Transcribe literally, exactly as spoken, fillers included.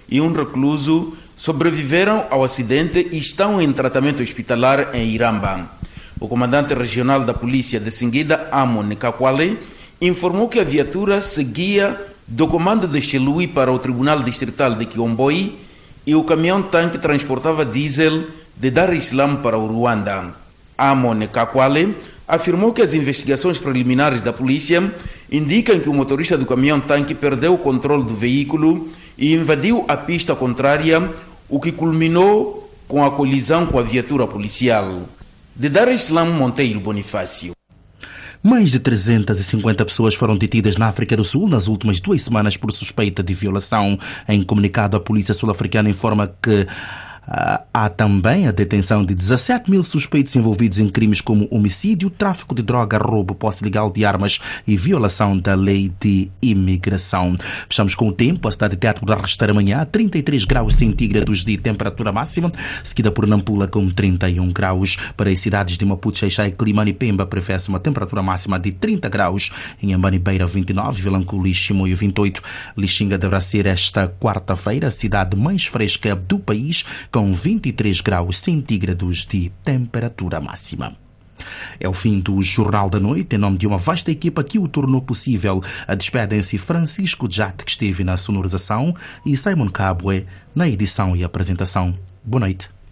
e um recluso sobreviveram ao acidente e estão em tratamento hospitalar em Iramba. O comandante regional da polícia de Singida, Amon Kakwale, informou que a viatura seguia do comando de Xelui para o Tribunal Distrital de Kiomboi e o caminhão-tanque transportava diesel de Dar es Salaam para o Ruanda. Amon Kakwale afirmou que as investigações preliminares da polícia indicam que o motorista do caminhão-tanque perdeu o controle do veículo e invadiu a pista contrária, o que culminou com a colisão com a viatura policial. De Dar es Salaam, Monteiro Bonifácio. Mais de trezentas e cinquenta pessoas foram detidas na África do Sul nas últimas duas semanas por suspeita de violação. Em comunicado, a polícia sul-africana informa que Uh, há também a detenção de dezassete mil suspeitos envolvidos em crimes como homicídio, tráfico de droga, roubo, posse ilegal de armas e violação da lei de imigração. Fechamos com o tempo. A cidade de Teatro vai registrar amanhã trinta e três graus centígrados de temperatura máxima, seguida por Nampula com trinta e um graus. Para as cidades de Maputo, Xaixai, Climane e Pemba, prefere-se uma temperatura máxima de trinta graus. Em Ambanibeira, vinte e nove, Vilanculo e Chimoio, vinte e oito. Lixinga deverá ser esta quarta-feira a cidade mais fresca do país, com vinte e três graus centígrados de temperatura máxima. É o fim do Jornal da Noite. Em nome de uma vasta equipa que o tornou possível, a despedem-se Francisco Jate, que esteve na sonorização, e Simon Cabwe na edição e apresentação. Boa noite.